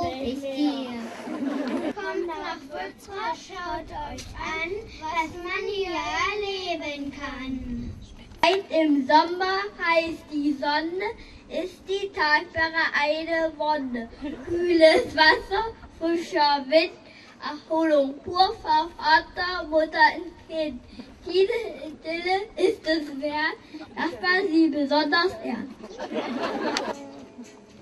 ich dir. Kommt nach Bützbach, schaut euch an, was man hier erleben kann. Weit im Sommer heißt die Sonne, ist die Tatsache eine Wonne. Kühles Wasser, frischer Wind, Erholung pur für Vater, Mutter und Kind. Diese Idylle ist es wert, dass man sie besonders ehrt.